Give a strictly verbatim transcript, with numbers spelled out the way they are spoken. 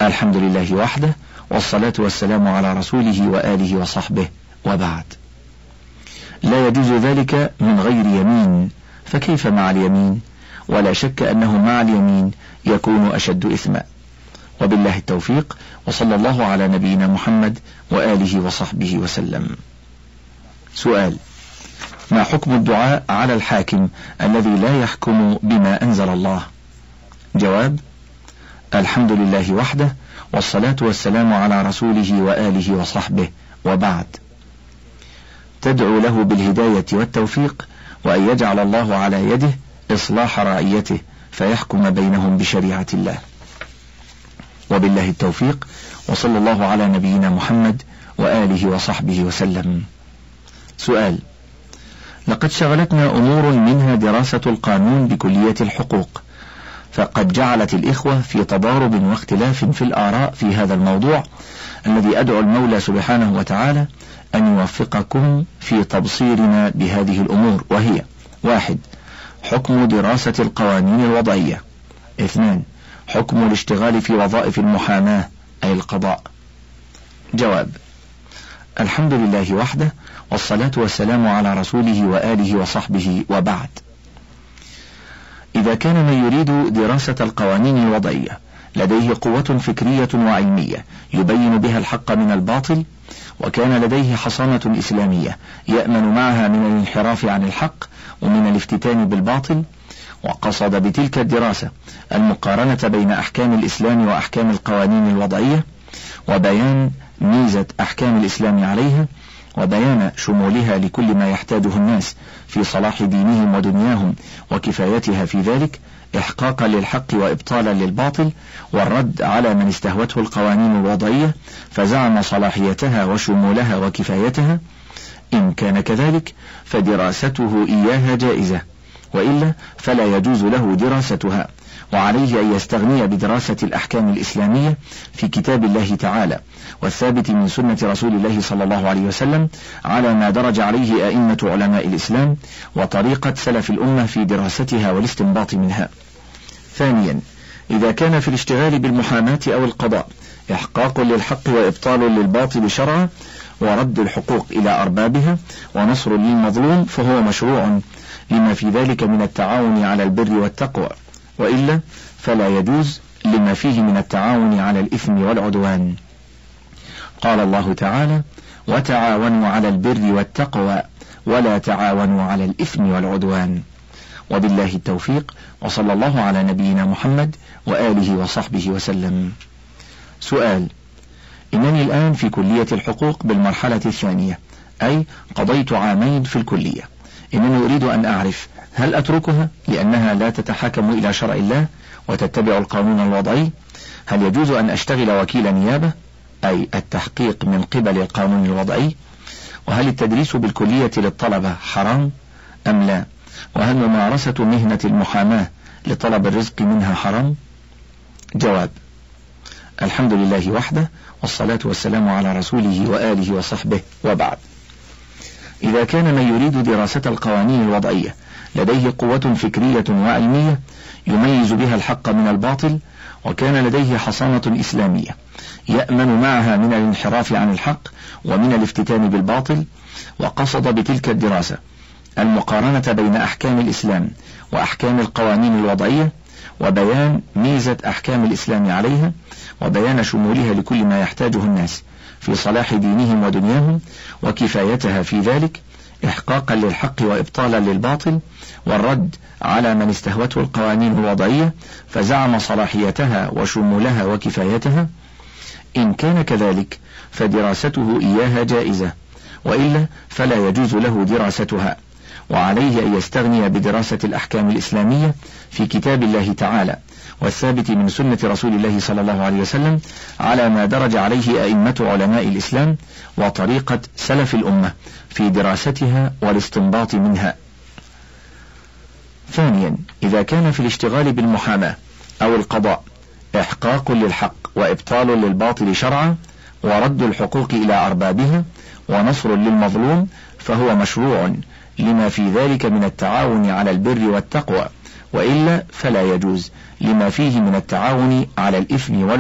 الحمد لله وحده، والصلاة والسلام على رسوله وآله وصحبه، وبعد. لا يجوز ذلك من غير يمين، فكيف مع اليمين؟ ولا شك أنه مع اليمين يكون أشد إثما. وبالله التوفيق، وصلى الله على نبينا محمد وآله وصحبه وسلم. سؤال: ما حكم الدعاء على الحاكم الذي لا يحكم بما أنزل الله؟ جواب: الحمد لله وحده، والصلاة والسلام على رسوله وآله وصحبه، وبعد. تدعو له بالهداية والتوفيق، وأن يجعل الله على يده إصلاح رعيته فيحكم بينهم بشريعة الله. وبالله التوفيق، وصلى الله على نبينا محمد وآله وصحبه وسلم. سؤال: لقد شغلتنا أمور منها دراسة القانون بكلية الحقوق، فقد جعلت الإخوة في تضارب واختلاف في الآراء في هذا الموضوع، الذي أدعو المولى سبحانه وتعالى أن يوفقكم في تبصيرنا بهذه الأمور، وهي: واحد، حكم دراسة القوانين الوضعية. اثنان، حكم الاشتغال في وظائف المحاماة أي القضاء. جواب: الحمد لله وحده، والصلاة والسلام على رسوله وآله وصحبه، وبعد. إذا كان من يريد دراسة القوانين الوضعية لديه قوة فكرية وعلمية يبين بها الحق من الباطل، وكان لديه حصانة إسلامية يأمن معها من الانحراف عن الحق ومن الافتتان بالباطل، وقصد بتلك الدراسة المقارنة بين أحكام الإسلام وأحكام القوانين الوضعية، وبيان ميزة أحكام الإسلام عليها، وبيان شمولها لكل ما يحتاجه الناس في صلاح دينهم ودنياهم وكفايتها في ذلك، إحقاقا للحق وإبطالا للباطل، والرد على من استهوته القوانين الوضعية فزعم صلاحيتها وشمولها وكفايتها، إن كان كذلك فدراسته إياها جائزة، وإلا فلا يجوز له دراستها، وعليه أن يستغني بدراسة الأحكام الإسلامية في كتاب الله تعالى والثابت من سنة رسول الله صلى الله عليه وسلم على ما درج عليه أئمة علماء الإسلام، وطريقة سلف الأمة في دراستها والاستنباط منها. ثانيا، إذا كان في الاشتغال بالمحاماة أو القضاء إحقاق للحق وإبطال للباطل شرعا، ورد الحقوق إلى أربابها ونصر للمظلوم، فهو مشروع لما في ذلك من التعاون على البر والتقوى، وإلا فلا يجوز لما فيه من التعاون على الإثم والعدوان. قال الله تعالى: وتعاونوا على البر والتقوى ولا تعاونوا على الإثم والعدوان. وبالله التوفيق، وصلى الله على نبينا محمد وآله وصحبه وسلم. سؤال: إنني الآن في كلية الحقوق بالمرحلة الثانية، أي قضيت عامين في الكلية. إنني أريد أن أعرف هل أتركها لأنها لا تتحاكم إلى شرع الله وتتبع القانون الوضعي؟ هل يجوز أن أشتغل وكيل نيابة أي التحقيق من قبل القانون الوضعي؟ وهل التدريس بالكلية للطلبة حرام أم لا؟ وهل ممارسة مهنة المحاماة لطلب الرزق منها حرام؟ جواب: الحمد لله وحده، والصلاة والسلام على رسوله وآله وصحبه، وبعد. إذا كان من يريد دراسة القوانين الوضعية لديه قوة فكرية وعلمية يميز بها الحق من الباطل، وكان لديه حصانة إسلامية يأمن معها من الانحراف عن الحق ومن الافتتان بالباطل، وقصد بتلك الدراسة المقارنة بين أحكام الإسلام وأحكام القوانين الوضعية، وبيان ميزة أحكام الإسلام عليها، وبيان شمولها لكل ما يحتاجه الناس في صلاح دينهم ودنياهم وكفايتها في ذلك، إحقاقا للحق وإبطالا للباطل، والرد على من استهوته القوانين الوضعية فزعم صلاحيتها وشمولها وكفايتها، إن كان كذلك فدراسته إياها جائزة، وإلا فلا يجوز له دراستها، وعليه أن يستغني بدراسة الأحكام الإسلامية في كتاب الله تعالى والثابت من سنة رسول الله صلى الله عليه وسلم على ما درج عليه أئمة علماء الإسلام وطريقة سلف الأمة في دراستها والاستنباط منها. ثانيا، إذا كان في الاشتغال بالمحاماة أو القضاء إحقاق للحق وإبطال للباطل شرعا، ورد الحقوق إلى أربابها ونصر للمظلوم، فهو مشروع لما في ذلك من التعاون على البر والتقوى، وإلا فلا يجوز لما فيه من التعاون على الإثم